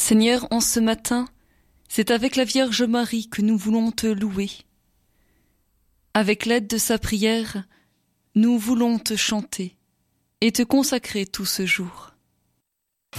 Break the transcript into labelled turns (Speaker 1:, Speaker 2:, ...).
Speaker 1: Seigneur, en ce matin, c'est avec la Vierge Marie que nous voulons te louer. Avec l'aide de sa prière, nous voulons te chanter et te consacrer tout ce jour.